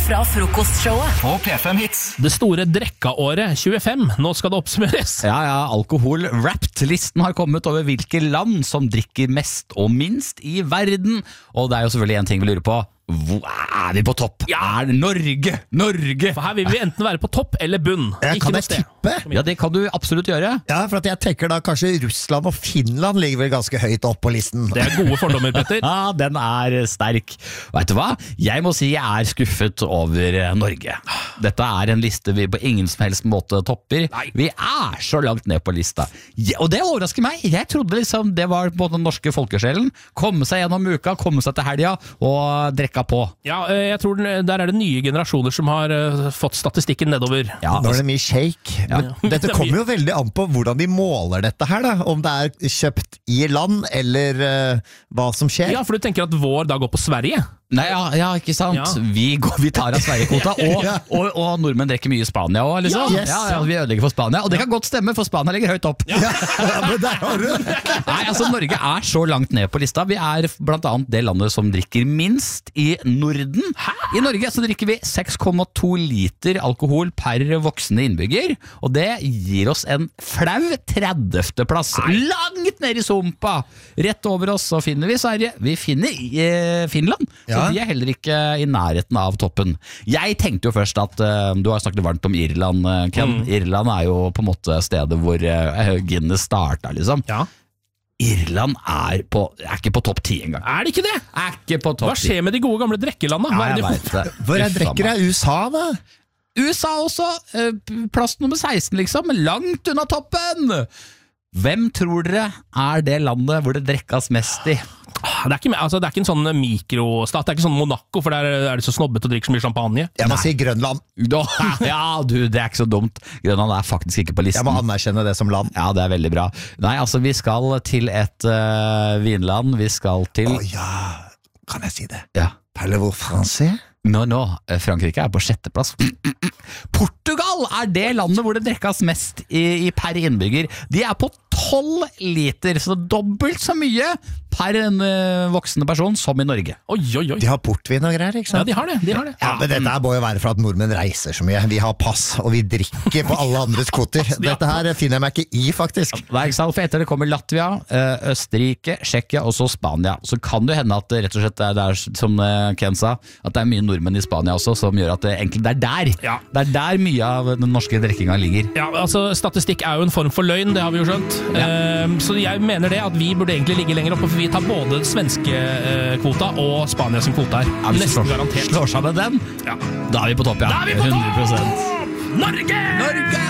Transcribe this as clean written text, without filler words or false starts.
fra frokostshowet på P5 Hits. Det store drekkaåret 25, nå skal det oppsummeres. Ja, alkohol-wrapped. Listen har kommet over hvilke land som drikker mest og minst i verden. Og det er jo selvfølgelig en ting vi lurer på. Hvor er vi på topp? Ja. Er det Norge? For her vil vi enten være på topp eller bunn. Kan jeg tippe? Ja, det kan du absolutt gjøre. Ja, for at jeg tenker da kanskje Russland og Finland ligger vel ganske høyt opp på listen. Det er gode fordommer, Petter. Ja, den er sterk. Vet du hva? Jeg må si jeg er skuffet over Norge. Dette er en liste vi på ingen som helst måte topper. Nei. Vi er så langt ned på lista. Ja, og det overrasker meg. Jeg trodde liksom det var på den norske folkesjelen. Komme seg gjennom uka, komme seg til helga og drekke på. Ja, jeg tror der er det nye generasjoner som har fått statistikken nedover. Ja, Nå er det mye shake. Ja. Men dette kommer jo veldig an på hvordan de måler dette her da. Om det er kjøpt i land, eller hva som skjer. Ja, for du tenker at vår da går på Sverige? Nei, ja, ikke sant? Ja. Vi tar av Sverige-kvota, og nordmenn drikker mye i Spania også, liksom. Ja, yes. Ja, vi ødelegger for Spania, og det kan godt stemme, for Spania ligger høyt opp. Ja, men der har du. Nei, altså Norge er så langt ned på lista. Vi er blant annet det landet som drikker minst i Norden. I Norge så drikker vi 6,2 liter alkohol per voksne innbygger, og det gir oss en flau 30. plass. Langt ned i sumpa! Rett over oss så finner vi Sverige. Vi finner Finland. Så de er heller ikke i nærheten av toppen. Jeg tenkte jo først at du har snakket varmt om Irland, Ken. Irland er jo på en måte stedet hvor Guinness startet, liksom. Ja. Irland er ikke på topp 10 engang. Er det ikke det? Er ikke på topp 10. Hva skjer med de gode gamle drikkelandene? Ja, jeg vet det. Hvor jeg drikker er USA da? USA også, plass nummer 16 liksom, langt unna toppen. Hvem tror dere er det landet hvor det drekkes mest i? Det er ikke en sånn mikrostat, det er ikke sånn Monaco, for der er det så snobbet å drikke så mye champagne. Jeg må si Grønland. Ja, det er ikke så dumt. Grønland er faktisk ikke på listen. Jeg må anerkjenne det som land. Ja, det er veldig bra. Nei, altså vi skal til et vinland, vi skal til... Ja, kan jeg si det? Ja. Parlez-vous français? No, Frankrike er på 6. plass. Portugal er det landet hvor det drekkes mest i per innbygger. De er på 12 liter, så dobbelt så mye per en voksne person som i Norge. Oi. De har portvin og greier, ikke sant? Ja, de har det. Ja, men dette må jo være for at nordmenn reiser så mye. Vi har pass, og vi drikker på alle andres kvoter. Dette her finner jeg meg ikke i, faktisk. Nei, ikke sant? For etter det kommer Latvia, Østerrike, Tsjekkia og så Spania. Så kan det hende at det rett og slett er som Ken sa, at det er mye nordmenn i Spania også, som gjør at det egentlig det er der. Ja. Det er der mye av den norske drikkinga ligger. Ja, altså statistikk er jo en form for løgn, det har vi jo skjønt. Ja. Så jeg mener det at vi burde egentlig ligge lenger oppe, for vi tar både den svenske kvota og Spanias kvota her. Ja, nesten garantert. Slår sammen den, Ja. da er vi på topp, ja. Da er vi på 100%. topp! Norge!